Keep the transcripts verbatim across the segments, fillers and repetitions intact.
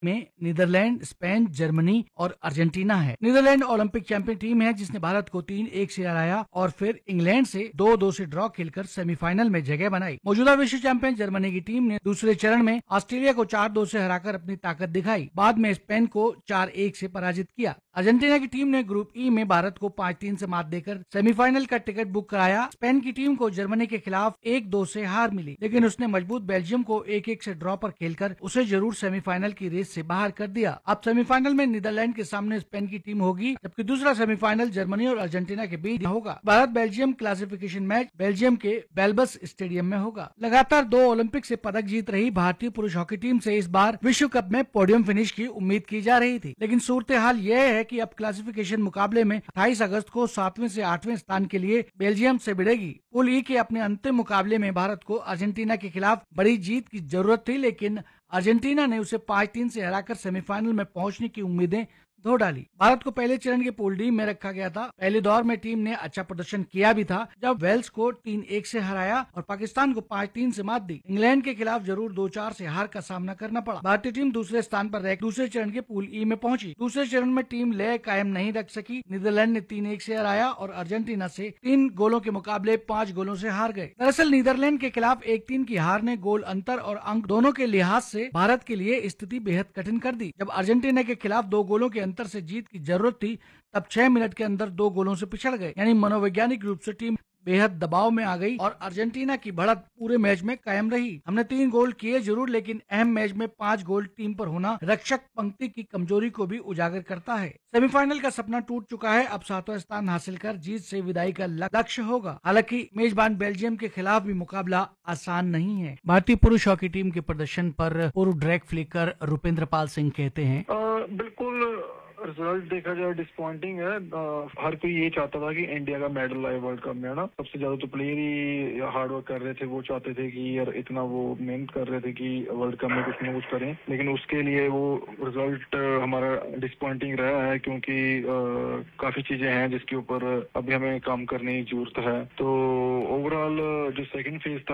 में Netherlands, Spain, Germany और Argentina है। नीदरलैंड ओलंपिक चैंपियन टीम है जिसने भारत को तीन एक से हराया और फिर इंग्लैंड से दो दो से ड्रॉ खेलकर सेमीफाइनल में जगह बनाई। मौजूदा विश्व चैंपियन जर्मनी की टीम ने दूसरे चरण में ऑस्ट्रेलिया को चार दो से हराकर अपनी ताकत दिखाई। बाद में स्पेन को चार एक से पराजित किया। अर्जेंटीना की टीम ने ग्रुप ई में भारत को पाँच तीन से मात देकर सेमीफाइनल का टिकट बुक कराया। स्पेन की टीम को जर्मनी के खिलाफ एक दो से हार मिली, लेकिन उसने मजबूत बेल्जियम को एक एक से ड्रॉ पर खेलकर उसे जरूर सेमीफाइनल की रेस से बाहर कर दिया। अब सेमीफाइनल में नीदरलैंड के सामने स्पेन की टीम होगी, जबकि दूसरा सेमीफाइनल जर्मनी और अर्जेंटीना के बीच होगा। Bharat Belgium classification match Belgium के बेल्बस स्टेडियम में होगा। लगातार दो ओलंपिक से पदक जीत रही भारतीय पुरुष हॉकी टीम से इस बार विश्व कप में पोडियम फिनिश की उम्मीद की जा रही थी, लेकिन सूरत हाल यह है कि अब क्लासिफिकेशन मुकाबले में अट्ठाईस अगस्त को सातवें से आठवें स्थान के लिए बेल्जियम से भिड़ेगी। पूल ई के अपने अंतिम मुकाबले में भारत को अर्जेंटीना के खिलाफ बड़ी जीत की जरूरत थी, लेकिन अर्जेंटीना ने उसे पाँच तीन से हराकर सेमीफाइनल में पहुंचने की उम्मीदें धो डाली। भारत को पहले चरण के पूल डी में रखा गया था। पहले दौर में टीम ने अच्छा प्रदर्शन किया भी था, जब वेल्स को तीन एक से हराया और पाकिस्तान को पाँच तीन से मात दी। इंग्लैंड के खिलाफ जरूर दो चार से हार का सामना करना पड़ा। भारतीय टीम दूसरे स्थान पर रह दूसरे चरण के पूल ई में पहुंची। दूसरे चरण में टीम लय कायम नहीं रख सकी। नीदरलैंड ने तीन एक से हराया और अर्जेंटीना से तीन गोलों के मुकाबले पांच गोलों से हार गए। दरअसल नीदरलैंड के खिलाफ एक तीन की हार ने गोल अंतर और अंक दोनों के लिहाज से भारत के लिए स्थिति बेहद कठिन कर दी। जब अर्जेंटीना के खिलाफ दो गोलों के अंतर से जीत की जरूरत थी, तब छह मिनट के अंदर दो गोलों से पिछड़ गए। यानी मनोवैज्ञानिक रूप से टीम बेहद दबाव में आ गई और अर्जेंटीना की बढ़त पूरे मैच में कायम रही। हमने तीन गोल किए जरूर, लेकिन अहम मैच में पांच गोल टीम पर होना रक्षक पंक्ति की कमजोरी को भी उजागर करता है। सेमीफाइनल का सपना टूट चुका है। अब सातवां स्थान हासिल कर जीत से विदाई का लक्ष्य होगा। हालांकि मेजबान बेल्जियम के खिलाफ भी मुकाबला आसान नहीं है। भारतीय पुरुष हॉकी टीम के प्रदर्शन पर पूर्व ड्रैग फ्लिकर रुपेंद्र पाल सिंह कहते हैं, बिल्कुल रिजल्ट देखा जाए डिसअपॉइंटिंग है। आ, हर कोई ये चाहता था कि इंडिया का मेडल आए वर्ल्ड कप में, है ना। सबसे ज्यादा तो प्लेयर ही हार्ड वर्क कर रहे थे। वो चाहते थे कि यार इतना वो मेहनत कर रहे थे कि वर्ल्ड कप में कुछ ना कुछ करें, लेकिन उसके लिए वो रिजल्ट हमारा डिसअपॉइंटिंग रहा है, क्योंकि आ, काफी चीजें हैं जिसके ऊपर अभी हमें काम करने की जरूरत है। तो ओवरऑल जो सेकेंड फेज था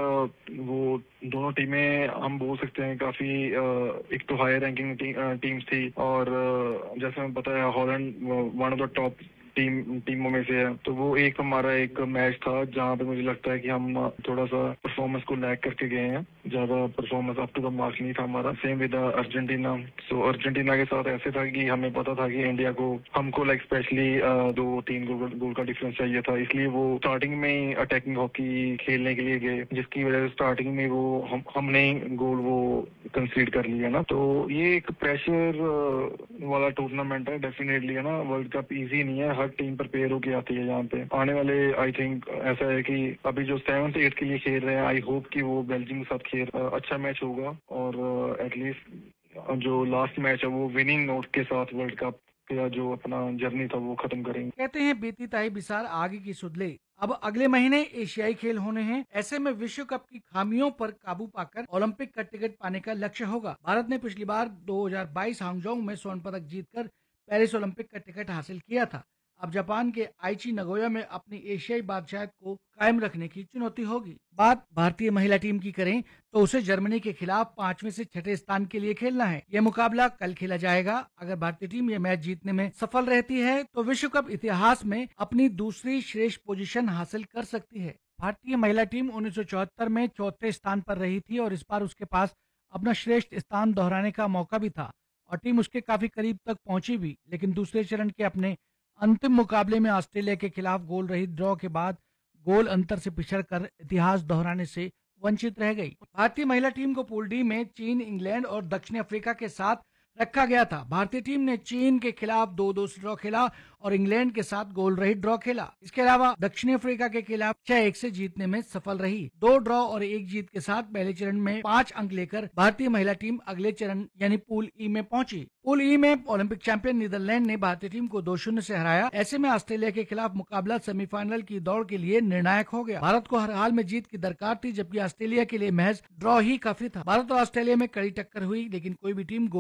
वो दोनों टीमें हम बोल सकते हैं काफी आ, एक तो हायर रैंकिंग टी, टीम्स थी, और जैसे हमें पता है Holland one of the top team टीमों में से है। तो वो एक हमारा एक मैच था जहाँ पे मुझे लगता है कि हम थोड़ा सा परफॉर्मेंस को लैग करके गए हैं। ज्यादा performance up to the mark नहीं था हमारा। Same with Argentina. So Argentina के साथ ऐसे था कि हमें पता था कि इंडिया को हमको लाइक स्पेशली दो तीन गोल गोल का डिफरेंस चाहिए था, इसलिए वो स्टार्टिंग में ही अटैकिंग हॉकी खेलने के लिए गए, जिसकी वजह से स्टार्टिंग में वो हम हमने गोल वो कंसीड कर लिया ना। तो ये एक प्रेशर वाला टूर्नामेंट है डेफिनेटली, है ना। वर्ल्ड कप इजी नहीं है, टीम प्रिपेयर होके आती है यहाँ पे। आने वाले आई थिंक ऐसा है कि अभी जो सेवंथ एट के लिए खेल रहे हैं, आई होप कि वो बेल्जियम के साथ खेल अच्छा मैच होगा और एटलीस्ट जो लास्ट मैच है वो विनिंग नोट के साथ वर्ल्ड कप का जो अपना जर्नी था वो खत्म करेंगे। कहते हैं बीती ताई बिसार आगे की सुधले। अब अगले महीने एशियाई खेल होने हैं। ऐसे में विश्व कप की खामियों पर काबू पाकर ओलंपिक का टिकट पाने का लक्ष्य होगा। भारत ने पिछली बार दो हज़ार बाईस हांगजोंग में स्वर्ण पदक जीतकर पेरिस ओलंपिक का टिकट हासिल किया था। अब जापान के आइची नगोया में अपनी एशियाई बादशाहत को कायम रखने की चुनौती होगी। बात भारतीय महिला टीम की करें तो उसे जर्मनी के खिलाफ पांचवें से छठे स्थान के लिए खेलना है। यह मुकाबला कल खेला जाएगा। अगर भारतीय टीम यह मैच जीतने में सफल रहती है तो विश्व कप इतिहास में अपनी दूसरी श्रेष्ठ पोजीशन हासिल कर सकती है। भारतीय महिला टीम उन्नीस सौ चौहत्तर में चौथे स्थान पर रही थी और इस बार उसके पास अपना श्रेष्ठ स्थान दोहराने का मौका भी था और टीम उसके काफी करीब तक पहुंची भी, लेकिन दूसरे चरण के अपने अंतिम मुकाबले में ऑस्ट्रेलिया के खिलाफ गोल रहित ड्रॉ के बाद गोल अंतर से पिछड़कर इतिहास दोहराने से वंचित रह गई। भारतीय महिला टीम को पूल डी में चीन, इंग्लैंड और दक्षिण अफ्रीका के साथ रखा गया था। भारतीय टीम ने चीन के खिलाफ दो दो से ड्रॉ खेला और इंग्लैंड के साथ गोल रहित ड्रॉ खेला। इसके अलावा दक्षिण अफ्रीका के खिलाफ छह एक से जीतने में सफल रही। दो ड्रॉ और एक जीत के साथ पहले चरण में पांच अंक लेकर भारतीय महिला टीम अगले चरण यानी पूल ई में पहुंची। पूल ई में ओलंपिक चैंपियन नीदरलैंड ने भारतीय टीम को दो शून्य से हराया। ऐसे में ऑस्ट्रेलिया के खिलाफ मुकाबला सेमीफाइनल की दौड़ के लिए निर्णायक हो गया। भारत को हर हाल में जीत की दरकार थी, जबकि ऑस्ट्रेलिया के लिए महज ड्रॉ ही काफी था। भारत और ऑस्ट्रेलिया में कड़ी टक्कर हुई, लेकिन कोई भी टीम गोल नहीं कर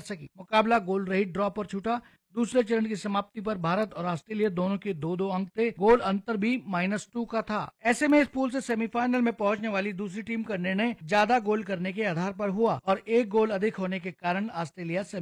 सकी। मुकाबला गोल रहित ड्रॉ पर छूटा। दूसरे चरण की समाप्ति पर भारत और ऑस्ट्रेलिया दोनों के दो दो अंक थे। गोल अंतर भी माइनस टू का था। ऐसे में इस पूल से सेमीफाइनल में पहुंचने वाली दूसरी टीम का निर्णय ज्यादा गोल करने के आधार पर हुआ और एक गोल अधिक होने के कारण ऑस्ट्रेलिया